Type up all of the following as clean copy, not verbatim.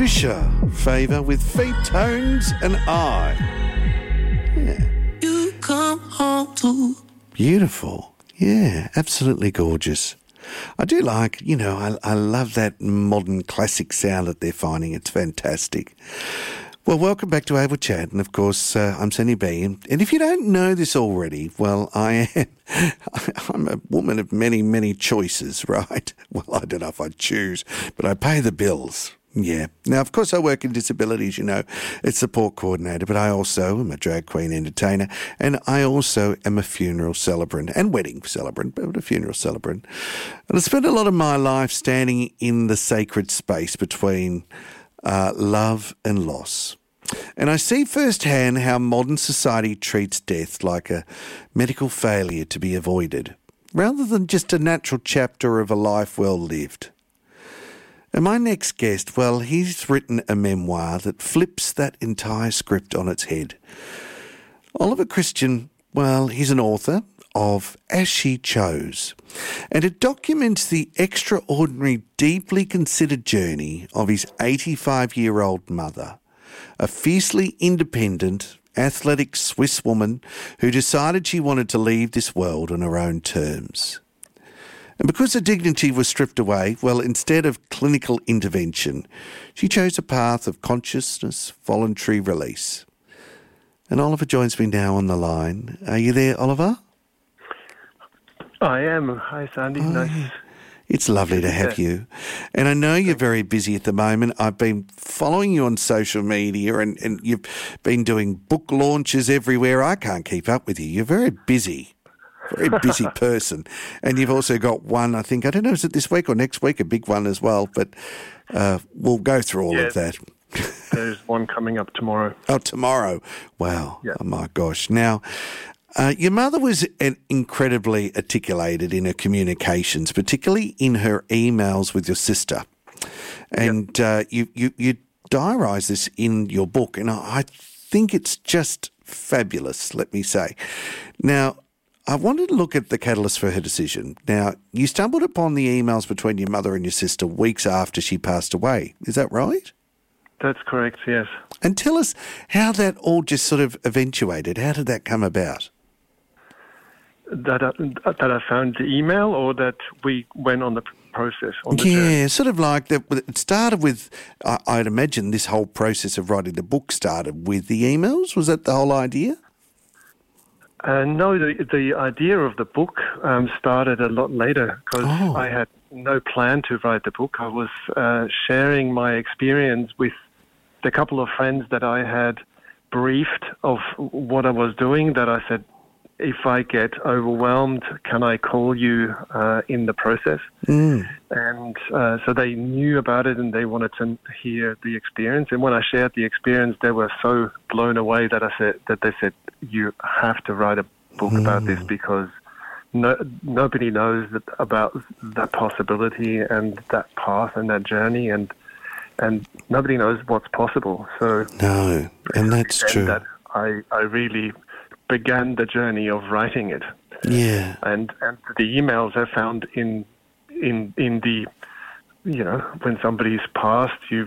Fisher Favour with Feet, Tones and I. Yeah. You come home to. Beautiful. Yeah, absolutely gorgeous. I do like, I love that modern classic sound that they're finding. It's fantastic. Well, welcome back to Able Chat, and of course, I'm Sunny B. And if you don't know this already, well, I'm a woman of many, many choices, right? Well, I don't know if I choose, but I pay the bills. Yeah. Now, of course, I work in disabilities, as support coordinator, but I also am a drag queen entertainer, and I also am a funeral celebrant and wedding celebrant, but a funeral celebrant. And I spent a lot of my life standing in the sacred space between love and loss. And I see firsthand how modern society treats death like a medical failure to be avoided, rather than just a natural chapter of a life well lived. And my next guest, well, he's written a memoir that flips that entire script on its head. Oliver Christian, well, he's an author of As She Chose, and it documents the extraordinary, deeply considered journey of his 85-year-old mother, a fiercely independent, athletic Swiss woman who decided she wanted to leave this world on her own terms. And because her dignity was stripped away, well, instead of clinical intervention, she chose a path of consciousness, voluntary release. And Oliver joins me now on the line. Are you there, Oliver? I am. Hi, Sandy. Nice. Yeah. It's lovely to have you. And I know you're very busy at the moment. I've been following you on social media and you've been doing book launches everywhere. I can't keep up with you. You're very busy. Very busy person. And you've also got one, I think, I don't know, is it this week or next week, a big one as well, but we'll go through all of that. There's one coming up tomorrow. Oh, tomorrow. Wow. Yeah. Oh, my gosh. Now, your mother was incredibly articulated in her communications, particularly in her emails with your sister. And you diarise this in your book, and I think it's just fabulous, let me say. Now, I wanted to look at the catalyst for her decision. Now, you stumbled upon the emails between your mother and your sister weeks after she passed away. Is that right? That's correct, yes. And tell us how that all just sort of eventuated. How did that come about? That I found the email, or that we went on the process? On the journey? Sort of like that. It started with, I'd imagine this whole process of writing the book started with the emails. Was that the whole idea? No, the idea of the book started a lot later, because I had no plan to write the book. I was sharing my experience with the couple of friends that I had briefed of what I was doing, that I said, if I get overwhelmed, can I call you in the process? And so they knew about it and they wanted to hear the experience. And when I shared the experience, they were so blown away that they said, you have to write a book about this, because nobody knows about that possibility and that path and that journey, and nobody knows what's possible. So no, and that's true. That I really began the journey of writing it. Yeah. And the emails I found in the, when somebody's passed, you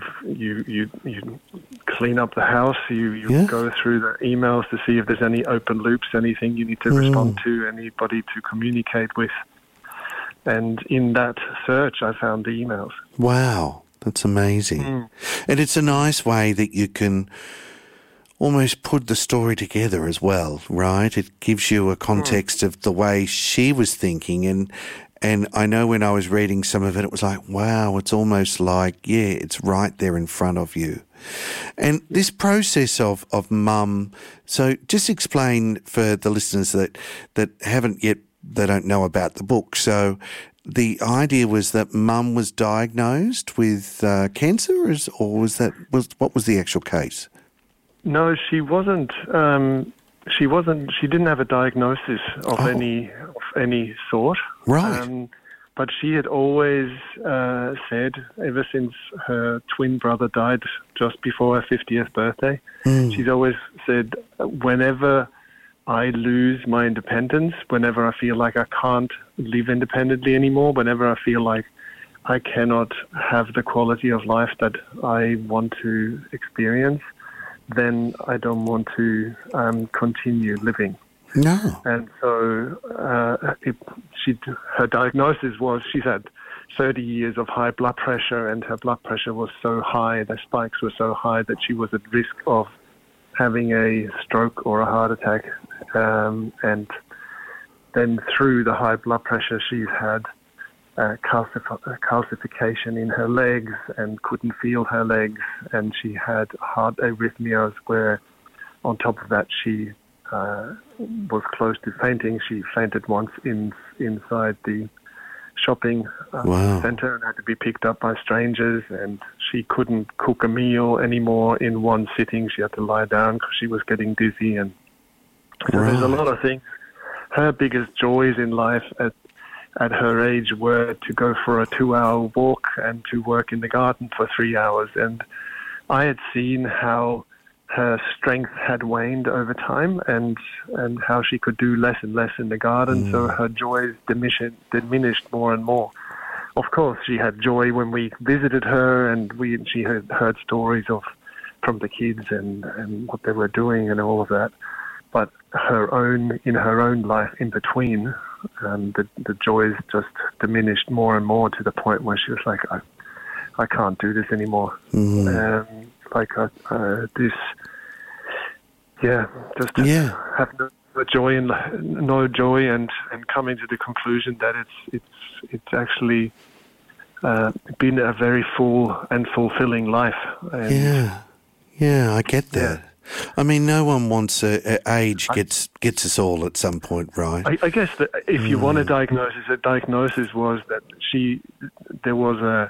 clean up the house, you go through the emails to see if there's any open loops, anything you need to respond to, anybody to communicate with. And in that search, I found the emails. Wow, that's amazing. And it's a nice way that you can almost put the story together as well, right? It gives you a context of the way she was thinking, and I know when I was reading some of it, it was like, wow, it's almost like, it's right there in front of you. And this process of mum, so just explain for the listeners that haven't yet, they don't know about the book. So the idea was that mum was diagnosed with cancer, or what was the actual case? No, she wasn't. She didn't have a diagnosis of any sort. Right. But she had always said, ever since her twin brother died just before her 50th birthday, she's always said, whenever I lose my independence, whenever I feel like I can't live independently anymore, whenever I feel like I cannot have the quality of life that I want to experience, then I don't want to continue living. No. And so her diagnosis was she's had 30 years of high blood pressure, and her blood pressure was so high, the spikes were so high that she was at risk of having a stroke or a heart attack. And then through the high blood pressure, she's had calcification in her legs and couldn't feel her legs, and she had heart arrhythmias where on top of that she was close to fainting. She fainted once inside the shopping center and had to be picked up by strangers, and she couldn't cook a meal anymore in one sitting. She had to lie down because she was getting dizzy. And so there's a lot of things. Her biggest joys in life at her age were to go for a 2-hour walk and to work in the garden for 3 hours. And I had seen how her strength had waned over time, and how she could do less and less in the garden, so her joys diminished more and more. Of course, she had joy when we visited her, and she had heard stories from the kids and what they were doing and all of that. But in her own life in between, the joys just diminished more and more to the point where she was like, I can't do this anymore. Have no joy, and coming to the conclusion that it's actually been a very full and fulfilling life. And I get that. Yeah. I mean, no one wants age gets us all at some point, right? I guess that if you want a diagnosis was that there was a.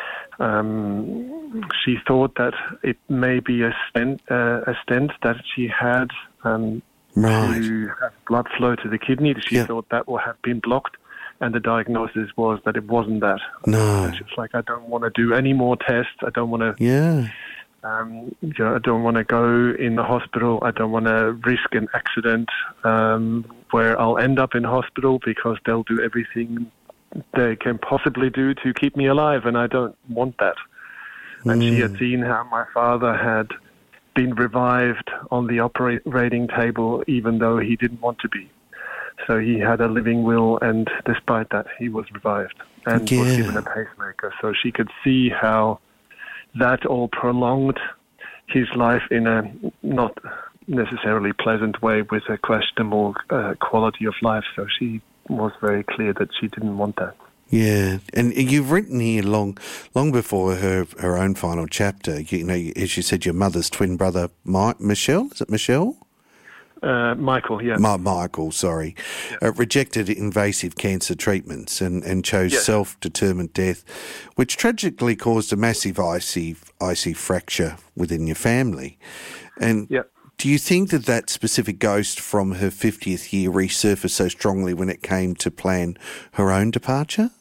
She thought that it may be a stent that she had to have blood flow to the kidney. She thought that would have been blocked, and the diagnosis was that it wasn't that. No. And she was like, I don't want to do any more tests. I don't want to. I don't want to go in the hospital. I don't want to risk an accident where I'll end up in hospital because they'll do everything they can possibly do to keep me alive, and I don't want that. And she had seen how my father had been revived on the operating table even though he didn't want to be. So he had a living will, and despite that he was revived and was given a pacemaker. So she could see how that all prolonged his life in a not necessarily pleasant way with a questionable quality of life. So she was very clear that she didn't want that. Yeah, and you've written here long before her own final chapter. You know, as you said, your mother's twin brother, Michelle. Is it Michelle? Michael, yeah. Michael, sorry. Yeah. Rejected invasive cancer treatments and chose self-determined death, which tragically caused a massive icy fracture within your family. And do you think that specific ghost from her 50th year resurfaced so strongly when it came to plan her own departure?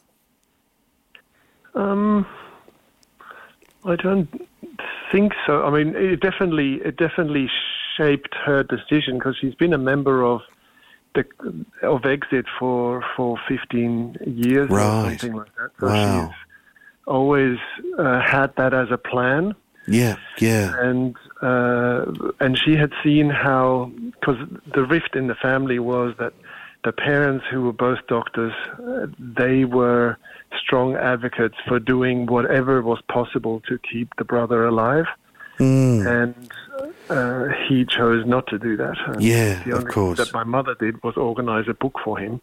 I don't think so. I mean, it definitely shaped her decision, because she's been a member of Exit for 15 years or something like that. So she's always had that as a plan. Yeah. And she had seen how, because the rift in the family was that the parents, who were both doctors, they were strong advocates for doing whatever was possible to keep the brother alive. And he chose not to do that. And the only thing that my mother did was organize a book for him.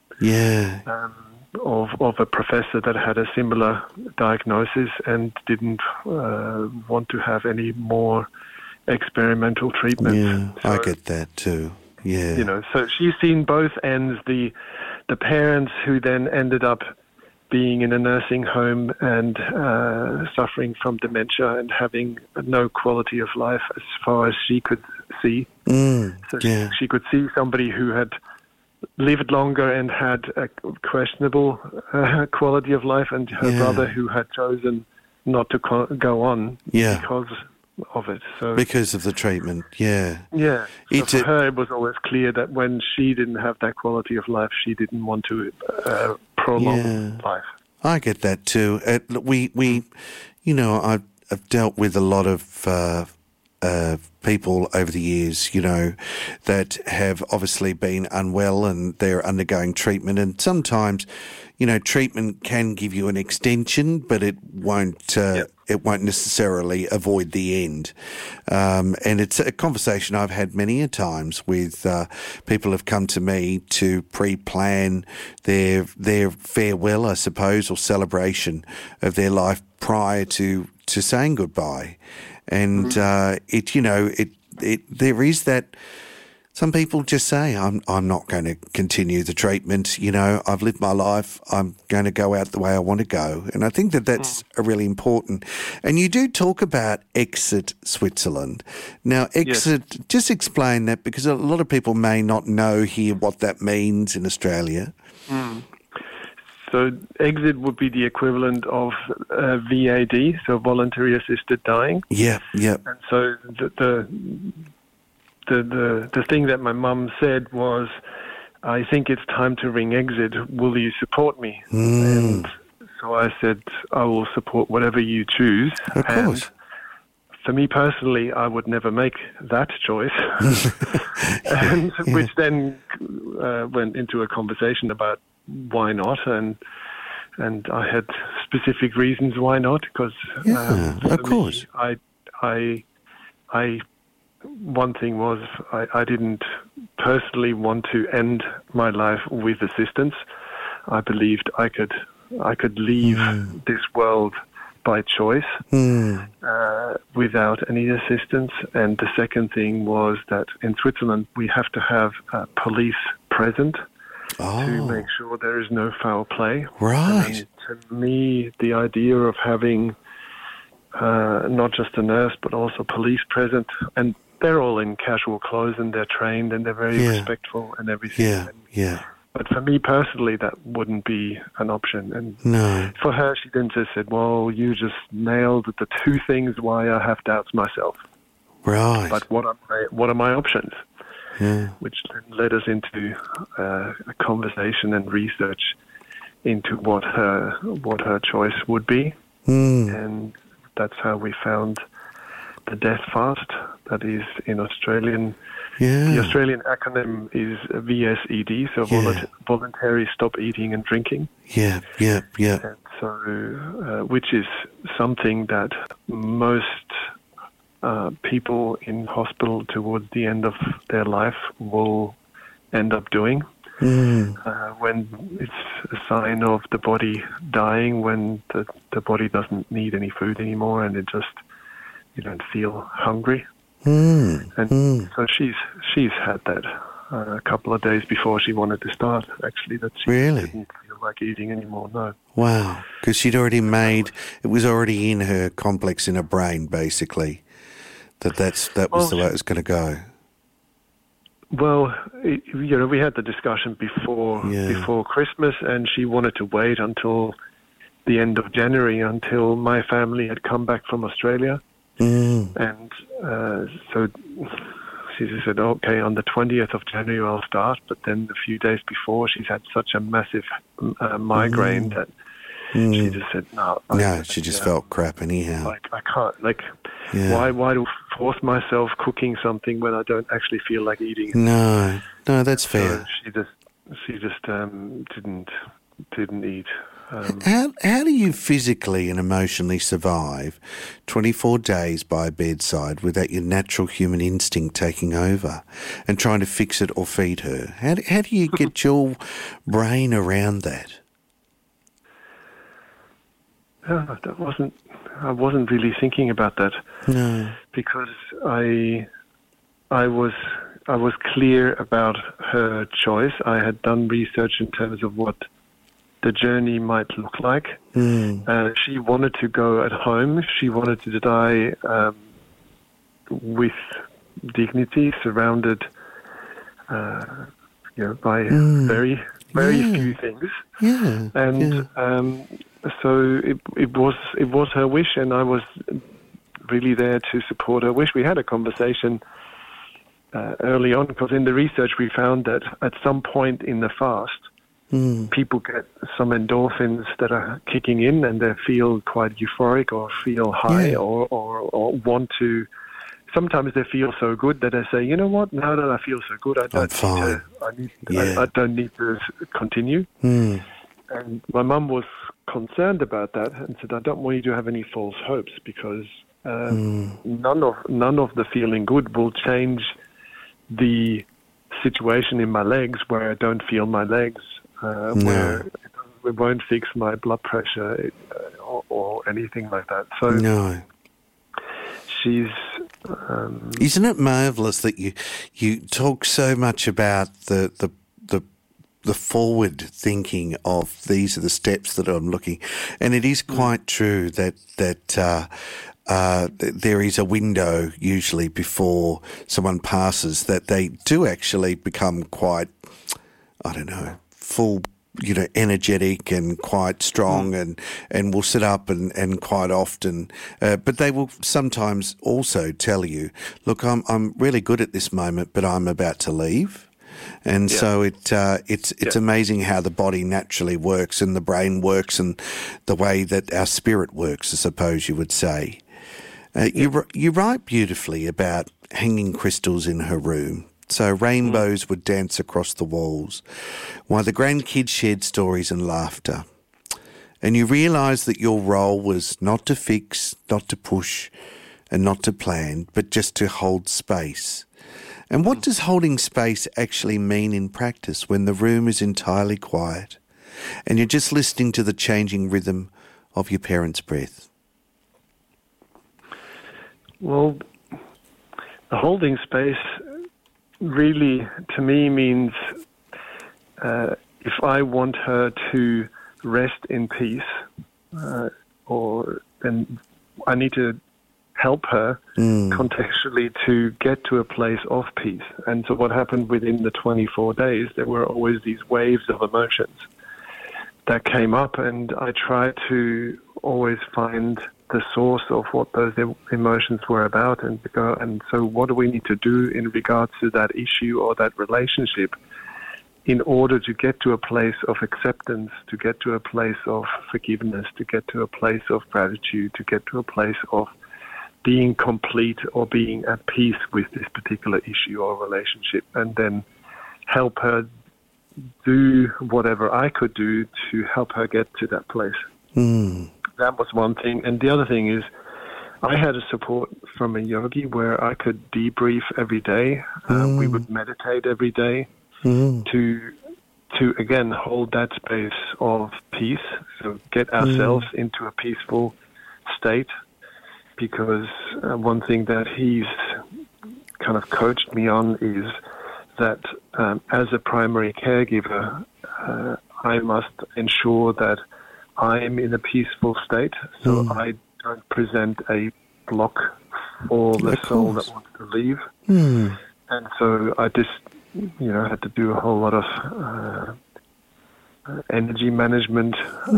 Of a professor that had a similar diagnosis and didn't want to have any more experimental treatment. Yeah, so, I get that too. Yeah. You know, so she's seen both ends, the parents who then ended up being in a nursing home and suffering from dementia and having no quality of life as far as she could see. She could see somebody who had lived longer and had a questionable quality of life, and her brother who had chosen not to go on because of it. So because of the treatment, So for her, it was always clear that when she didn't have that quality of life, she didn't want to prolong life. I get that too. I've dealt with a lot of people over the years, that have obviously been unwell and they're undergoing treatment. And sometimes, treatment can give you an extension, but it won't. It won't necessarily avoid the end. And it's a conversation I've had many a times with people who've come to me to pre-plan their farewell, I suppose, or celebration of their life prior to saying goodbye. And there is that. Some people just say, I'm not going to continue the treatment. I've lived my life. I'm going to go out the way I want to go. And I think that's really important. And you do talk about Exit Switzerland. Now, Exit, just explain that, because a lot of people may not know here what that means in Australia. So Exit would be the equivalent of VAD, so voluntary assisted dying. Yeah. And so the thing that my mum said was, I think it's time to ring Exit. Will you support me? And so I said, I will support whatever you choose. Of course. For me personally, I would never make that choice, which then went into a conversation about why not, and I had specific reasons why not, because of course, I one thing was I didn't personally want to end my life with assistance. I believed I could leave this world by choice without any assistance. And the second thing was that in Switzerland we have to have police present to make sure there is no foul play. Right. And to me, the idea of having not just a nurse but also police present, and they're all in casual clothes and they're trained and they're very respectful and everything. Yeah. But for me personally, that wouldn't be an option. And no. For her, she then just said, well, you just nailed the two things why I have doubts myself. Right. But what are my options? Yeah. Which then led us into a conversation and research into what her choice would be. And that's how we found the death fast. That is in Australian. The Australian acronym is VSED, so voluntary stop eating and drinking. Yeah. And so, which is something that most people in hospital towards the end of their life will end up doing. When it's a sign of the body dying, when the body doesn't need any food anymore, and it just, you don't feel hungry. And so she's had that a couple of days before she wanted to start, actually, that she didn't feel like eating anymore, no. Wow, because she'd already it was already in her complex in her brain, basically, that was the way it was going to go. Well, we had the discussion before Christmas, and she wanted to wait until the end of January, until my family had come back from Australia. And so she said, okay, on the 20th of January I'll start. But then a few days before, she's had such a massive migraine that she just said, no. She just felt crap anyhow. I can't, why do I force myself cooking something when I don't actually feel like eating it? No, that's fair. So she just didn't eat. How do you physically and emotionally survive 24 days by a bedside without your natural human instinct taking over and trying to fix it or feed her? How do you get your brain around that? I wasn't really thinking about that. No, because I was clear about her choice. I had done research in terms of what the journey might look like. She wanted to go at home. She wanted to die with dignity, surrounded, by very few things. So it was her wish, and I was really there to support her wish. We had a conversation early on, because in the research we found that at some point in the fast, people get some endorphins that are kicking in and they feel quite euphoric or feel high or want to. Sometimes they feel so good that they say, you know what, now that I feel so good, I don't need to continue. And my mum was concerned about that and said, I don't want you to have any false hopes because none of the feeling good will change the situation in my legs where I don't feel my legs, where it won't fix my blood pressure or anything like that. So she's... Isn't it marvellous that you talk so much about the forward thinking of these are the steps that I'm looking, and it is quite true that there is a window usually before someone passes that they do actually become quite, I don't know, full, energetic and quite strong and will sit up and quite often, but they will sometimes also tell you, look, I'm really good at this moment, but I'm about to leave. And so it's amazing how the body naturally works and the brain works and the way that our spirit works, I suppose you would say. You write beautifully about hanging crystals in her room. So rainbows would dance across the walls while the grandkids shared stories and laughter. And you realised that your role was not to fix, not to push and not to plan, but just to hold space. And what does holding space actually mean in practice when the room is entirely quiet and you're just listening to the changing rhythm of your parents' breath? Well, the holding space really, to me, means if I want her to rest in peace, then I need to help her contextually to get to a place of peace. And so what happened within the 24 days, there were always these waves of emotions that came up, and I tried to always find the source of what those emotions were about and so what do we need to do in regards to that issue or that relationship in order to get to a place of acceptance, to get to a place of forgiveness, to get to a place of gratitude, to get to a place of being complete or being at peace with this particular issue or relationship, and then help her do whatever I could do to help her get to that place. That was one thing. And the other thing is I had a support from a yogi where I could debrief every day. We would meditate every day to again, hold that space of peace, so get ourselves into a peaceful state. Because one thing that he's kind of coached me on is that as a primary caregiver, I must ensure that I am in a peaceful state, so I don't present a block for the soul that wants to leave. And so I just, had to do a whole lot of energy management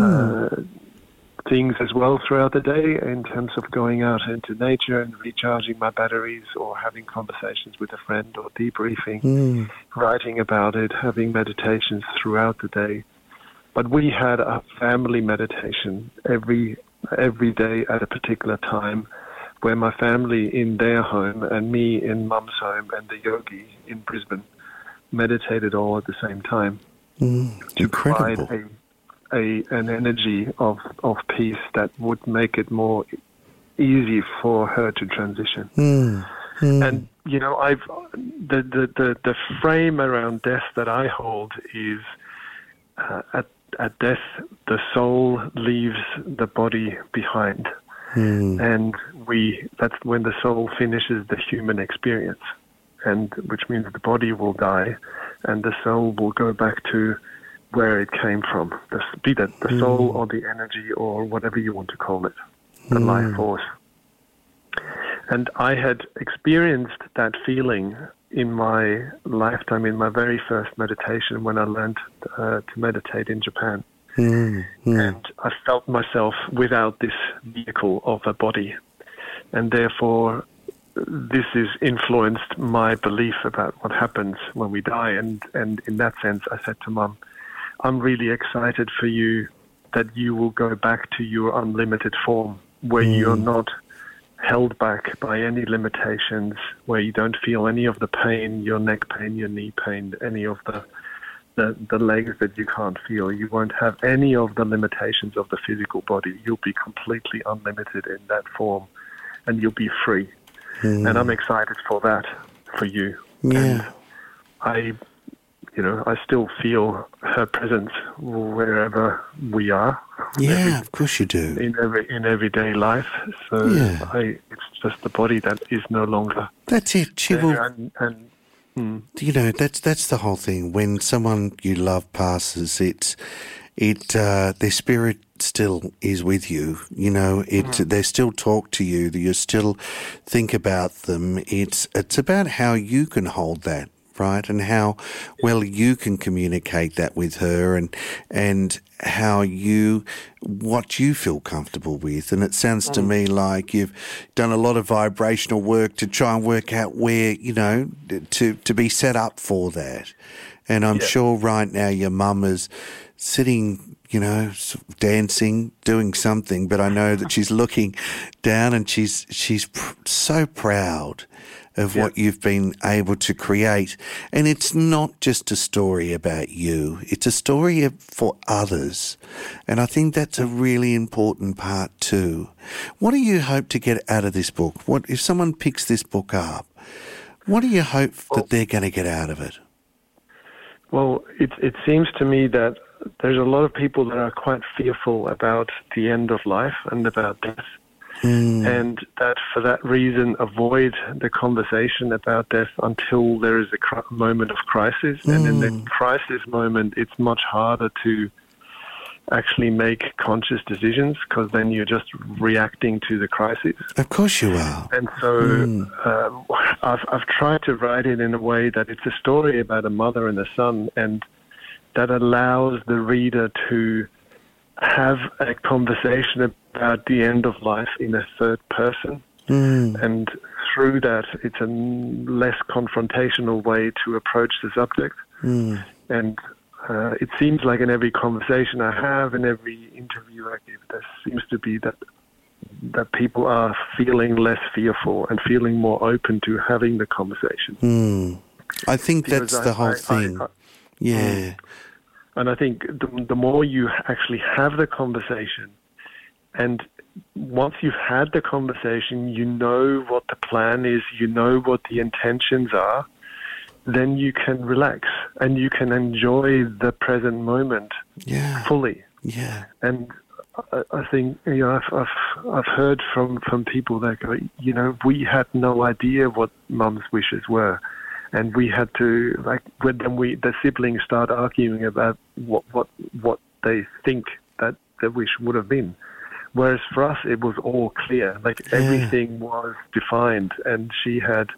things as well throughout the day in terms of going out into nature and recharging my batteries or having conversations with a friend or debriefing, writing about it, having meditations throughout the day. But we had a family meditation every day at a particular time where my family in their home and me in Mum's home and the yogi in Brisbane meditated all at the same time. To provide an energy of peace that would make it more easy for her to transition. And I've the frame around death that I hold is at death the soul leaves the body behind, and that's when the soul finishes the human experience, and which means the body will die, and the soul will go back to where it came from, be that the soul or the energy or whatever you want to call it, the life force. And I had experienced that feeling in my lifetime, in my very first meditation when I learned to meditate in Japan. And I felt myself without this vehicle of a body. And therefore, this has influenced my belief about what happens when we die. And in that sense, I said to Mum, I'm really excited for you that you will go back to your unlimited form, where you're not held back by any limitations, where you don't feel any of the pain, your neck pain, your knee pain, any of the legs that you can't feel. You won't have any of the limitations of the physical body. You'll be completely unlimited in that form, and you'll be free. And I'm excited for that, for you. Yeah. And I still feel her presence wherever we are. Yeah, of course you do. In everyday life. So Yeah. it's just the body that is no longer That's it. She will. there. That's the whole thing. When someone you love passes, their spirit still is with you. They still talk to you. You still think about them. It's about how you can hold that, right, and how well you can communicate that with her, and what you feel comfortable with. And it sounds to me like you've done a lot of vibrational work to try and work out where, to be set up for that. And I'm sure right now your mum is sitting, dancing, doing something, but I know that she's looking down and she's so proud of what you've been able to create. And it's not just a story about you. It's a story for others. And I think that's a really important part too. What do you hope to get out of this book? What if someone picks this book up? What do you hope that they're going to get out of it? Well, it seems to me that there's a lot of people that are quite fearful about the end of life and about death. And that for that reason avoid the conversation about death until there is a moment of crisis. And in the crisis moment, it's much harder to actually make conscious decisions, because then you're just reacting to the crisis. Of course you are. And so I've tried to write it in a way that it's a story about a mother and a son, and that allows the reader to have a conversation about the end of life in a third person. And through that, it's a less confrontational way to approach the subject. And it seems like in every conversation I have, in every interview I give, there seems to be that people are feeling less fearful and feeling more open to having the conversation. I think that's the whole thing. And I think the more you actually have the conversation, and once you've had the conversation, you know what the plan is, you know what the intentions are, then you can relax and you can enjoy the present moment fully. Yeah. And I think, I've heard from people that go, we had no idea what Mum's wishes were. And we had to, the siblings start arguing about what they think that the wish would have been. Whereas for us, it was all clear. Everything was defined, and she had,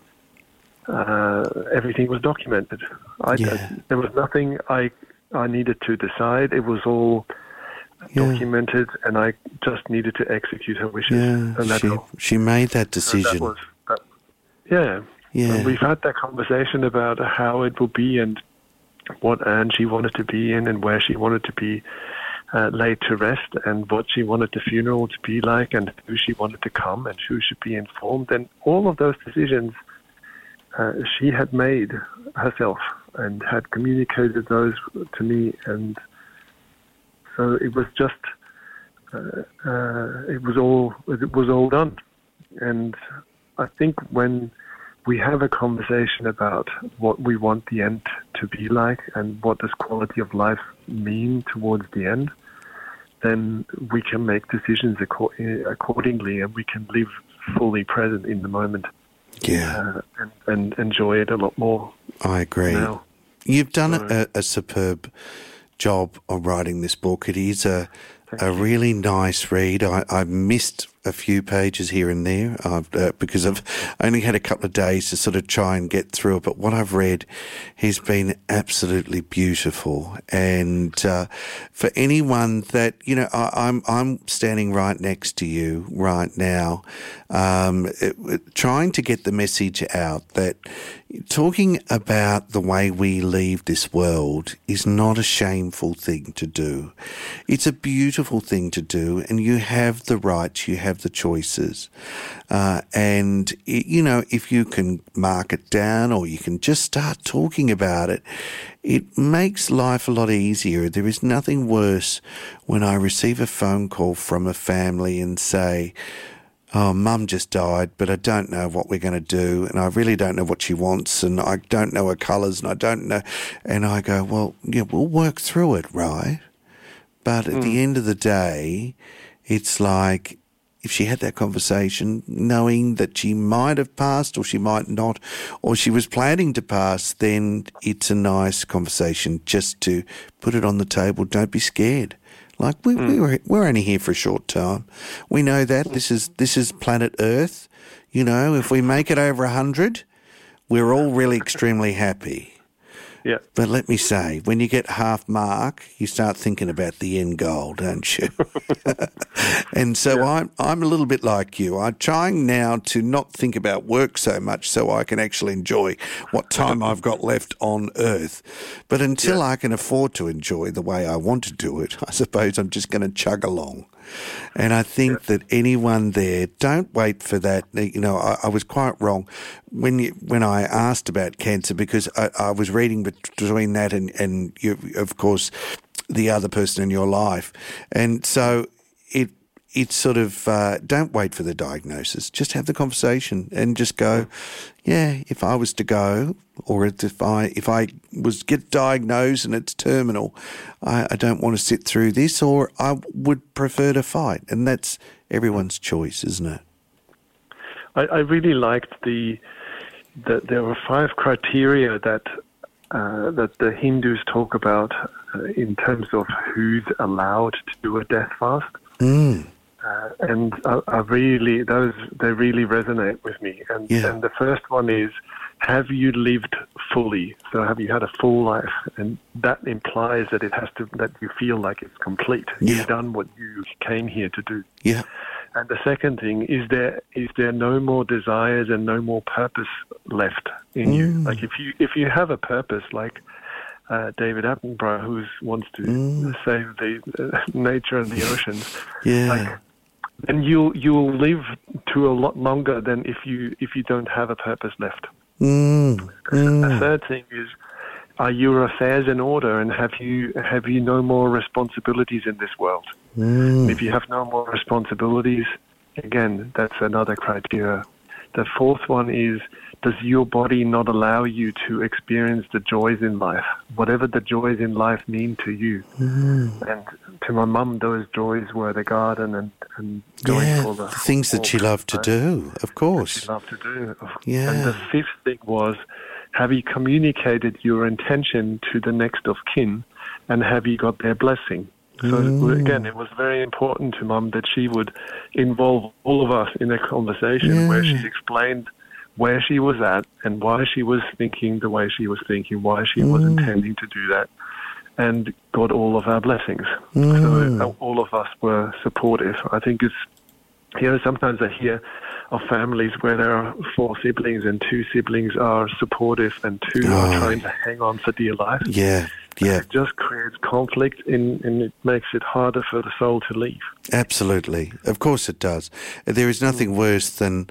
everything was documented. There was nothing I needed to decide. It was all documented, and I just needed to execute her wishes. And that's all. She made that decision. So and we've had that conversation about how it will be and what Anne she wanted to be in and where she wanted to be laid to rest and what she wanted the funeral to be like and who she wanted to come and who should be informed. And all of those decisions she had made herself and had communicated those to me. And so it was just, it was all done. And I think when we have a conversation about what we want the end to be like and what does quality of life mean towards the end, then we can make decisions accordingly and we can live fully present in the moment. And enjoy it a lot more. I agree. Now. You've done a superb job of writing this book. It is a really nice read. I missed a few pages here and there because I've only had a couple of days to sort of try and get through it. But what I've read has been absolutely beautiful. And for anyone that, you know, I'm standing right next to you right now, trying to get the message out that talking about the way we leave this world is not a shameful thing to do. It's a beautiful thing to do, and you have the rights, you have the choices. And, you know, if you can mark it down or you can just start talking about it, it makes life a lot easier. There is nothing worse when I receive a phone call from a family and say, oh, Mum just died, but I don't know what we're going to do, and I really don't know what she wants, and I don't know her colours, and I don't know. And I go, well, yeah, we'll work through it, right? But at the end of the day, it's like if she had that conversation, knowing that she might have passed or she might not, or she was planning to pass, then it's a nice conversation just to put it on the table. Don't be scared. Like we're only here for a short time. We know that this is planet Earth. You know, if we make it over 100, we're all really extremely happy. Yeah. But let me say, when you get half mark, you start thinking about the end goal, don't you? And so I'm a little bit like you. I'm trying now to not think about work so much so I can actually enjoy what time I've got left on Earth. But until I can afford to enjoy the way I want to do it, I suppose I'm just going to chug along. And I think that anyone there, don't wait for that. You know, I was quite wrong when I asked about cancer, because I was reading between that and you, of course, the other person in your life. And so it's sort of don't wait for the diagnosis. Just have the conversation and just go, yeah, if I was to go, or if I was get diagnosed and it's terminal, I don't want to sit through this, or I would prefer to fight. And that's everyone's choice, isn't it? I really liked that there were 5 criteria that the Hindus talk about in terms of who's allowed to do a death fast. And I really, they really resonate with me. And the first one is, have you lived fully? So have you had a full life? And that implies that that you feel like it's complete. Yeah. You've done what you came here to do. Yeah. And the second thing is there no more desires and no more purpose left in you? Like if you have a purpose, like David Attenborough, who wants to save the nature and the oceans, then you'll live to a lot longer than if you don't have a purpose left. The third thing is, are your affairs in order, and have you no more responsibilities in this world? If you have no more responsibilities, again, that's another criteria. The fourth one is, does your body not allow you to experience the joys in life, whatever the joys in life mean to you? And to my mum, those joys were the garden and going for the things that she loved to do, of course. She loved to do. Yeah. And the fifth thing was, have you communicated your intention to the next of kin, and have you got their blessing? So again, it was very important to Mum that she would involve all of us in a conversation where she explained where she was at and why she was thinking the way she was thinking, why she was intending to do that, and got all of our blessings. So all of us were supportive. I think sometimes I hear of families where there are 4 siblings and 2 siblings are supportive and 2 are trying to hang on for dear life. Yeah. It just creates conflict and it makes it harder for the soul to leave. Absolutely. Of course it does. There is nothing worse than,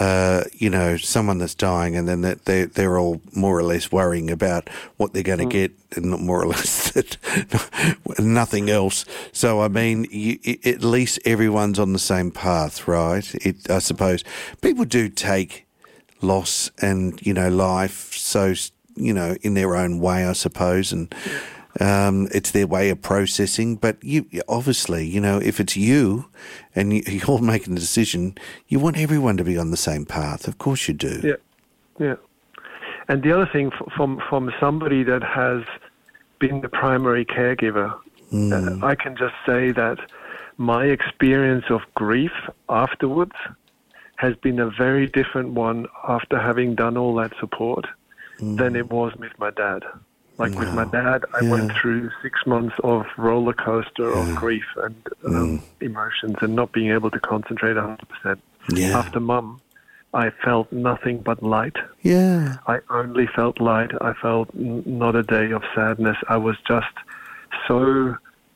someone that's dying and then they're all more or less worrying about what they're going to get and not more or less nothing else. So, I mean, at least everyone's on the same path, right? I suppose people do take loss and, life so in their own way, I suppose, and it's their way of processing. But you obviously, if it's you and you're making the decision, you want everyone to be on the same path. Of course you do. Yeah. And the other thing, from somebody that has been the primary caregiver, I can just say that my experience of grief afterwards has been a very different one after having done all that support than it was with my dad. Like with my dad, I went through 6 months of roller coaster of grief and emotions and not being able to concentrate 100%. Yeah. After Mum, I felt nothing but light. Yeah. I only felt light. I felt not a day of sadness. I was just so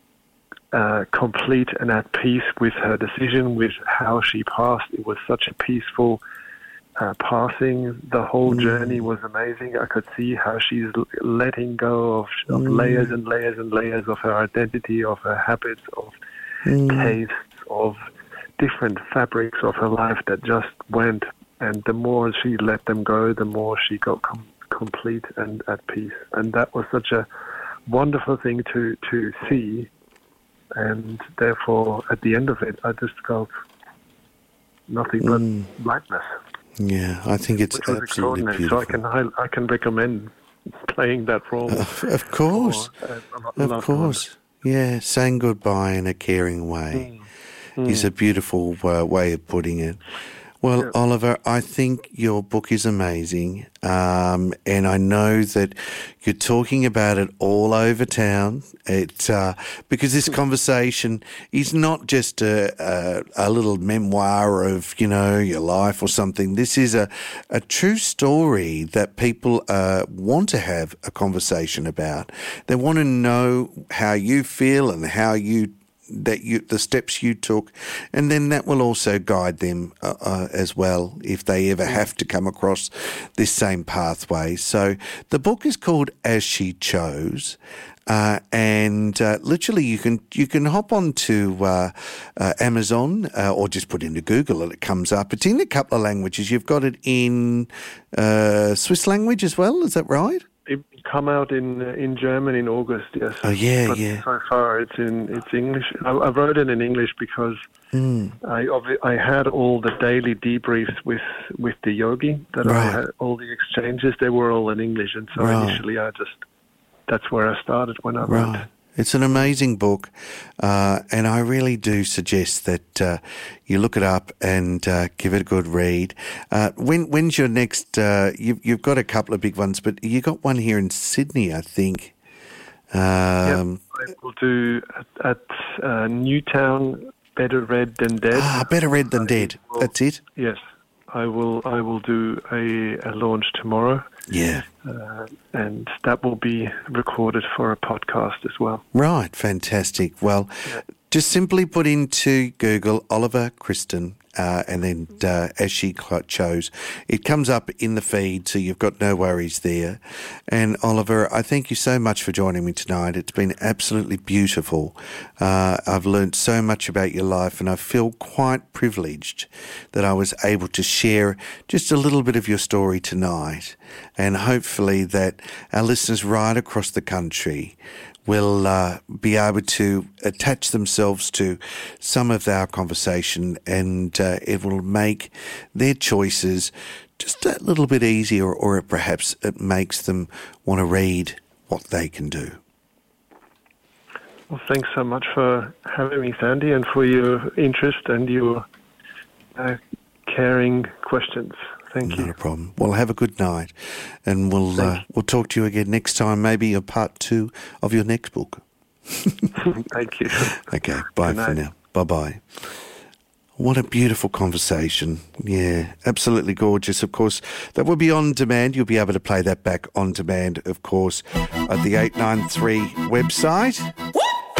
complete and at peace with her decision, with how she passed. It was such a peaceful passing. The whole journey was amazing. I could see how she's letting go of layers and layers and layers of her identity, of her habits, of tastes, of different fabrics of her life that just went. And the more she let them go, the more she got complete and at peace. And that was such a wonderful thing to see. And therefore, at the end of it, I just felt nothing but lightness. Yeah, I think it's absolutely beautiful. So I can recommend playing that role. Of course, of course. Yeah, saying goodbye in a caring way is a beautiful way of putting it. Well, Oliver, I think your book is amazing, and I know that you're talking about it all over town. Because this conversation is not just a little memoir of, your life or something. This is a true story that people want to have a conversation about. They want to know how you feel and how the steps you took, and then that will also guide them as well if they ever have to come across this same pathway. So the book is called As She Chose, and literally you can hop onto Amazon or just put into Google and it comes up. It's in a couple of languages. You've got it in Swiss language as well, is that right? It come out in German in August, yes. Oh yeah, but so far it's English. I wrote it in English because I had all the daily debriefs with the yogi that I had, all the exchanges. They were all in English, and so initially that's where I started when I wrote. It's an amazing book, and I really do suggest that you look it up and give it a good read. When's your next? You've got a couple of big ones, but you got one here in Sydney, I think. I will do at Newtown. Better Read Than Dead. Better Read Than Dead. That's it. Yes, I will do a launch tomorrow. Yeah. And that will be recorded for a podcast as well. Right, fantastic. Well, just simply put into Google Oliver Christen and then As She Chose. It comes up in the feed, so you've got no worries there. And Oliver, I thank you so much for joining me tonight. It's been absolutely beautiful. I've learned so much about your life, and I feel quite privileged that I was able to share just a little bit of your story tonight, and hopefully that our listeners right across the country will be able to attach themselves to some of our conversation, and it will make their choices just a little bit easier, or perhaps it makes them want to read what they can do. Well, thanks so much for having me, Sandy, and for your interest and your caring questions. Thank you. Not a problem. Well, have a good night, and we'll talk to you again next time, maybe a part 2 of your next book. Thank you. Okay, bye for now. Bye-bye. What a beautiful conversation. Yeah, absolutely gorgeous. Of course, that will be on demand. You'll be able to play that back on demand, of course, at the 893 website.